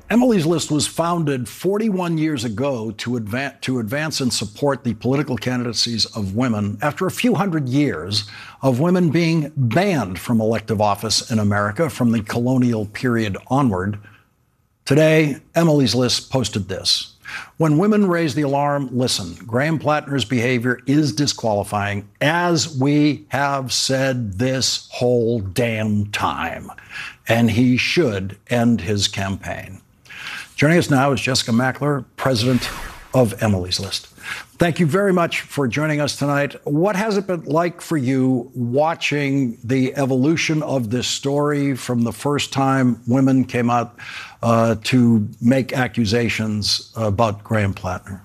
Emily's List was founded 41 years ago to advance and support the political candidacies of women after a few hundred years of women being banned from elective office in America from the colonial period onward. Today, Emily's List posted this. When women raise the alarm, listen. Graham Plattner's behavior is disqualifying, as we have said this whole damn time, and he should end his campaign. Joining us now is Jessica Mackler, president of Emily's List. Thank you very much for joining us tonight. What has it been like for you watching the evolution of this story from the first time women came out to make accusations about Graham Plattner?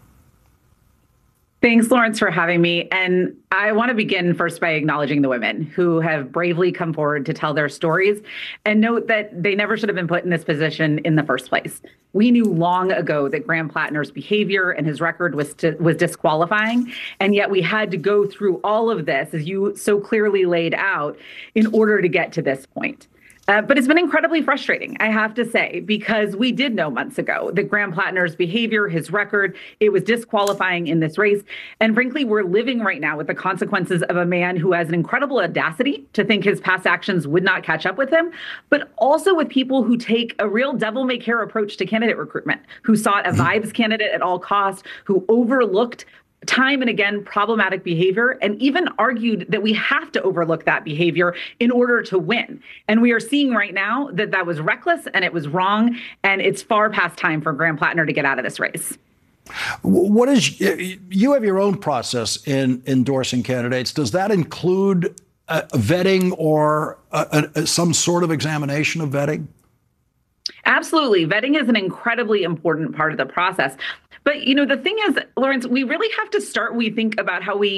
Thanks, Lawrence, for having me. And I want to begin first by acknowledging the women who have bravely come forward to tell their stories and note that they never should have been put in this position in the first place. We knew long ago that Graham Plattner's behavior and his record was disqualifying, and yet we had to go through all of this, as you so clearly laid out, in order to get to this point. But it's been incredibly frustrating, I have to say, because we did know months ago that Graham Plattner's behavior, his record, it was disqualifying in this race. And frankly, we're living right now with the consequences of a man who has an incredible audacity to think his past actions would not catch up with him, but also with people who take a real devil-may-care approach to candidate recruitment, who sought a vibes candidate at all costs, who overlooked time and again problematic behavior, and even argued that we have to overlook that behavior in order to win. And we are seeing right now that that was reckless and it was wrong, and it's far past time for Graham Plattner to get out of this race. What is, you have your own process in endorsing candidates. Does that include vetting or some sort of examination of vetting? Absolutely. Vetting is an incredibly important part of the process. But, the thing is, Lawrence, we really have to start, we think about how we